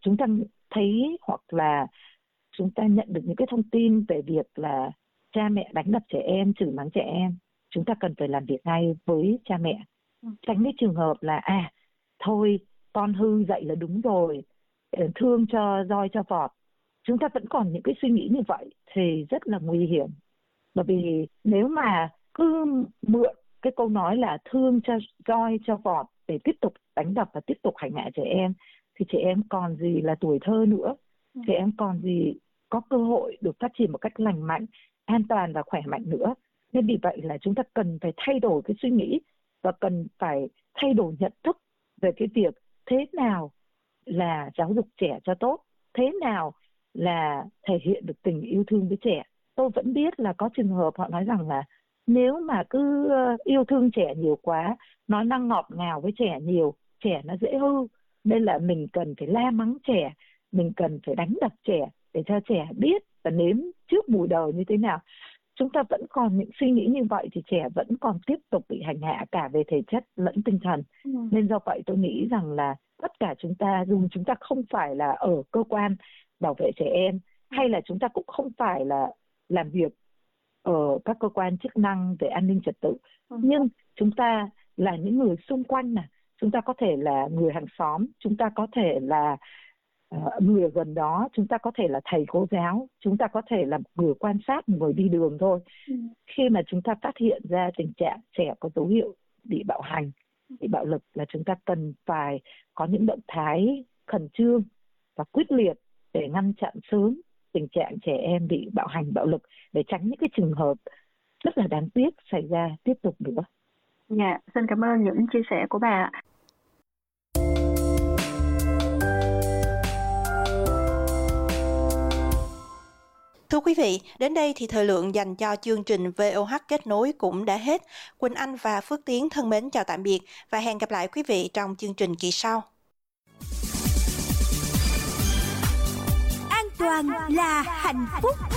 chúng ta thấy hoặc là chúng ta nhận được những cái thông tin về việc là cha mẹ đánh đập trẻ em, chửi mắng trẻ em, chúng ta cần phải làm việc ngay với cha mẹ. Tránh cái trường hợp là thôi con hư dậy là đúng rồi, thương cho roi cho vọt. Chúng ta vẫn còn những cái suy nghĩ như vậy thì rất là nguy hiểm. Bởi vì nếu mà cứ mượn cái câu nói là thương cho roi cho vọt để tiếp tục đánh đập và tiếp tục hành hạ trẻ em, thì trẻ em còn gì là tuổi thơ nữa, trẻ em còn gì có cơ hội được phát triển một cách lành mạnh, an toàn và khỏe mạnh nữa. Nên vì vậy là chúng ta cần phải thay đổi cái suy nghĩ và cần phải thay đổi nhận thức về cái việc thế nào là giáo dục trẻ cho tốt, thế nào là thể hiện được tình yêu thương với trẻ. Tôi vẫn biết là có trường hợp họ nói rằng là nếu mà cứ yêu thương trẻ nhiều quá, nói năng ngọt ngào với trẻ nhiều, trẻ nó dễ hư. Nên là mình cần phải la mắng trẻ, mình cần phải đánh đập trẻ để cho trẻ biết và nếm trước mùi đời như thế nào. Chúng ta vẫn còn những suy nghĩ như vậy thì trẻ vẫn còn tiếp tục bị hành hạ cả về thể chất lẫn tinh thần. Nên do vậy tôi nghĩ rằng là tất cả chúng ta, dù chúng ta không phải là ở cơ quan bảo vệ trẻ em, hay là chúng ta cũng không phải là làm việc ở các cơ quan chức năng về an ninh trật tự, nhưng chúng ta là những người xung quanh này, chúng ta có thể là người hàng xóm, chúng ta có thể là người gần đó, chúng ta có thể là thầy cô giáo, chúng ta có thể là người quan sát, người đi đường thôi. Khi mà chúng ta phát hiện ra tình trạng trẻ có dấu hiệu bị bạo hành, bị bạo lực, là chúng ta cần phải có những động thái khẩn trương và quyết liệt để ngăn chặn sớm tình trạng trẻ em bị bạo hành, bạo lực, để tránh những cái trường hợp rất là đáng tiếc xảy ra tiếp tục nữa. Dạ, xin cảm ơn những chia sẻ của bà. Thưa quý vị, đến đây thì thời lượng dành cho chương trình VOH kết nối cũng đã hết. Quỳnh Anh và Phước Tiến thân mến chào tạm biệt và hẹn gặp lại quý vị trong chương trình kỳ sau. An toàn là hạnh phúc.